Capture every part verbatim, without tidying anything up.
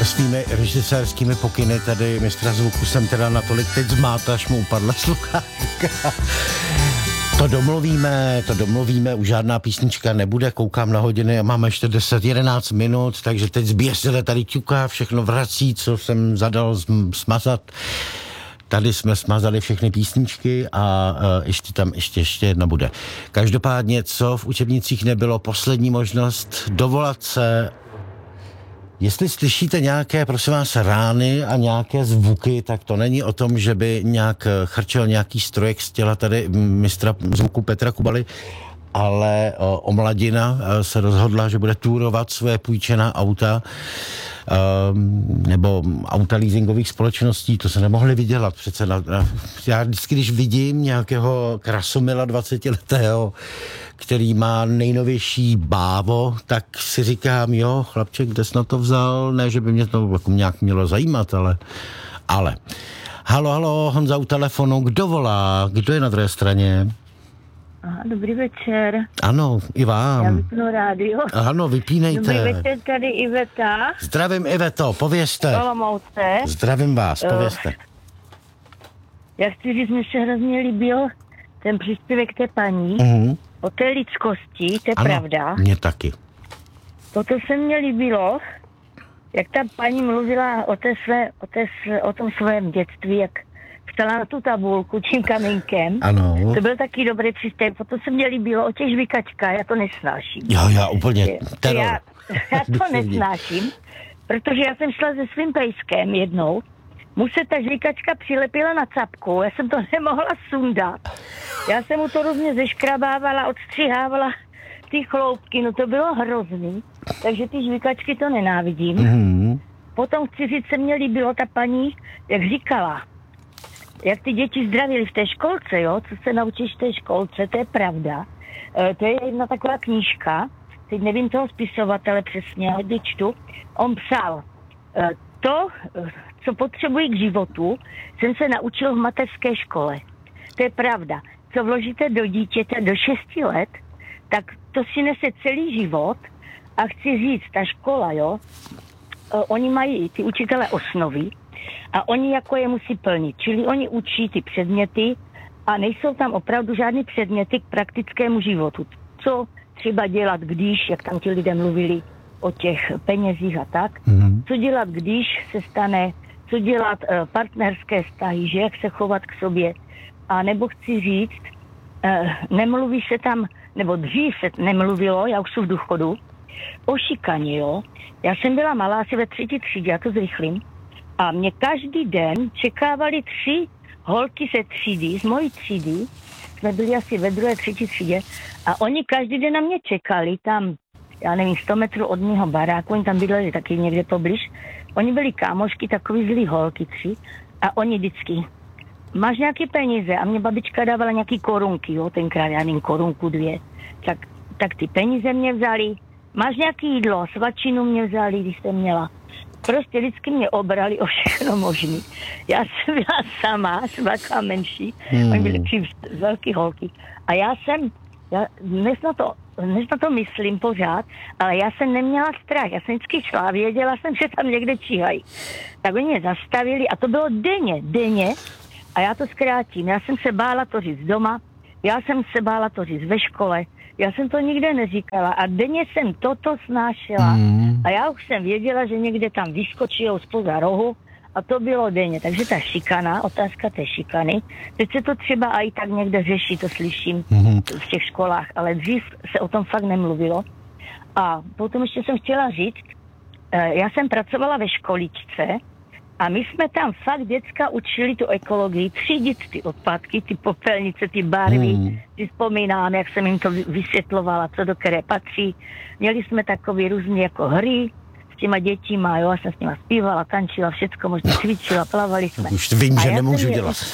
se svými režisérskými pokyny tady mistra zvuku jsem teda natolik teď zmátl, až mu upadla sluchátka. To domluvíme, to domluvíme, už žádná písnička nebude, koukám na hodiny a máme ještě deset jedenáct minut, takže teď zběsile tady ťuká, všechno vrací, co jsem zadal smazat. Tady jsme smazali všechny písničky a uh, ještě tam ještě, ještě jedna bude. Každopádně, co v učebnicích nebylo, poslední možnost dovolat se. Jestli slyšíte nějaké, prosím vás, rány a nějaké zvuky, tak to není o tom, že by nějak chrčel nějaký strojek z těla tady mistra zvuku Petra Kubaly, ale o, o mladina se rozhodla, že bude túrovat své půjčená auta um, nebo auta leasingových společností, to se nemohli vydělat přece. Na, na, já vždycky, když vidím nějakého krasomila dvacetiletého, který má nejnovější bávo, tak si říkám, jo, chlapček, kde jsi na to vzal? Ne, že by mě to jako nějak mělo zajímat, ale... ale. Halo, halo, Honza u telefonu, kdo volá? Kdo je na druhé straně? Aha, dobrý večer. Ano, i vám. Já vypnu rádio. Ano, vypínejte. Dobrý večer, tady Iveta. Zdravím, Iveto, povězte. Olomouce. Zdravím vás, povězte. Uh, já chci říct, mi se hrozně líbil ten příspěvek té paní. Uh-huh. O té lidskosti, to je ano, pravda. Mně taky. Toto se mně líbilo, jak ta paní mluvila o, té své, o, té své, o tom svém dětství, jak vstala na tu tabulku tím kamínkem. Ano. To byl taky dobrý příspěvek. Toto se mně líbilo o těch žvýkačkách, já to nesnáším. Jo, já úplně teror. Já, já to nesnáším, protože já jsem šla se svým pejskem jednou, mu se ta žvíkačka přilepila na capku, já jsem to nemohla sundat. Já jsem mu to různě zeškrabávala, odstřihávala ty chloupky, no to bylo hrozný, takže ty žvíkačky to nenávidím. Mm-hmm. Potom chci říct, se mně líbilo ta paní, jak říkala, jak ty děti zdravili v té školce, jo, co se naučíš v té školce, to je pravda. E, to je jedna taková knížka, teď nevím toho spisovatele přesně, ale když čtu, on psal, e, to, co potřebuji k životu, jsem se naučil v mateřské škole. To je pravda. Co vložíte do dítěte do šesti let, tak to si nese celý život a chci říct, ta škola, jo, e, oni mají ty učitelé osnovy a oni jako je musí plnit. Čili oni učí ty předměty a nejsou tam opravdu žádný předměty k praktickému životu. Co třeba dělat, když, jak tam ti lidé mluvili o těch penězích a tak, mm-hmm. co dělat, když se stane, co dělat e, partnerské vztahy, že jak se chovat k sobě. A nebo chci říct, e, nemluví se tam, nebo dřív se nemluvilo, já už jsem v důchodu, o šikaně, jo. Já jsem byla malá, asi ve třetí třídě, já to zrychlím, a mě každý den čekávali tři holky ze třídy, z mojí třídy, jsme byli asi ve druhé, třetí třídě, a oni každý den na mě čekali tam, já nevím, sto metrů od mého baráku, oni tam bydleli taky někde poblíž. Oni byli kámošky, takový zlý holky tři, a oni vždycky, máš nějaký peníze? A mě babička dávala nějaký korunky, jo, tenkrát, já nevím, korunku dvě. Tak, tak ty peníze mě vzali, máš nějaký jídlo, svačinu mě vzali, když jsem měla. Prostě vždycky mě obrali o všechno možný. Já jsem byla sama, svaká menší, hmm. oni byli tři velký holky. A já jsem, já dnes na to, dnes na to myslím pořád, ale já jsem neměla strach. Já jsem vždycky šla, věděla jsem, že tam někde číhají. Tak oni mě zastavili a to bylo denně, denně. A já to zkrátím. Já jsem se bála to říct doma, já jsem se bála to říct ve škole, já jsem to nikde neříkala a denně jsem toto snášela. Mm. A já už jsem věděla, že někde tam vyskočilo spoza rohu a to bylo denně. Takže ta šikana, otázka té šikany, teď se to třeba i tak někde řeší, to slyším mm. v těch školách, ale dřív se o tom fakt nemluvilo. A potom ještě jsem chtěla říct, já jsem pracovala ve školičce a my jsme tam fakt děcka učili tu ekologii, třídit ty odpadky, ty popelnice, ty barvy. Hmm. Si vzpomínám, jak jsem jim to vysvětlovala, co do které patří. Měli jsme takové různé jako hry s těma dětima, jo, já jsem s nima zpívala, tančila, všecko možná cvičila, plavali jsme. Už vím, a že nemůžu je... dělat.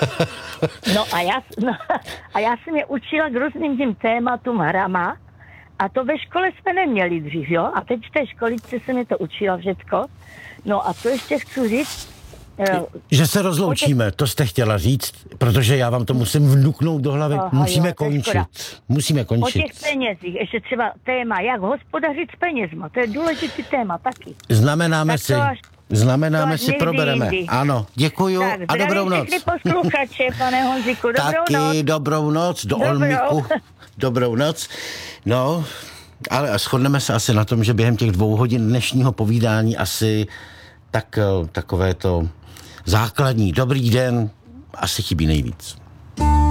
No a já, no, a já jsem je učila k různým tím tématům hrama a to ve škole jsme neměli dřív, jo, a teď v té školičce jsem je to učila všecko. No a co ještě chci říct, Že se rozloučíme, to jste chtěla říct, protože já vám to musím vnuknout do hlavy. Aha, Musíme jo, to je končit. škoda. Musíme O končit. těch penězích, ještě třeba téma, jak hospodařit s penězma, to je důležitý téma taky. Znamenáme Tak to si, až- znamenáme to až si, někdy probereme. jindy. Ano, děkuju Tak, a dobrou zdravím noc. všechny posluchače, pane Honziku, dobrou Taky noc. dobrou noc do Dobrou. Olmíku. Dobrou noc. No, ale shodneme se asi na tom, že během těch dvou hodin dnešního povídání asi tak, takové to základní dobrý den asi chybí nejvíc.